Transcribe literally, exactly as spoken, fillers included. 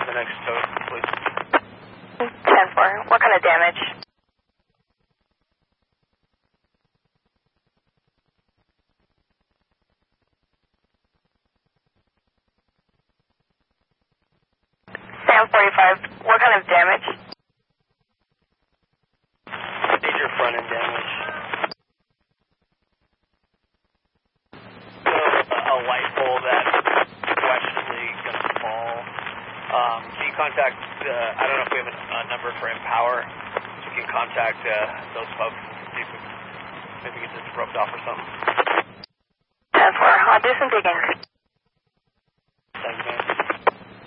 the next tow, please. ten four, what kind of damage? Sam forty-five, what kind of damage? Major front end damage. A light pole that's questionably going to fall. Um, can you contact, uh, I don't know if we have a, a number for Empower, so you can contact uh, those folks and see if we can maybe get this roped off or something. ten four, I'll do some digging.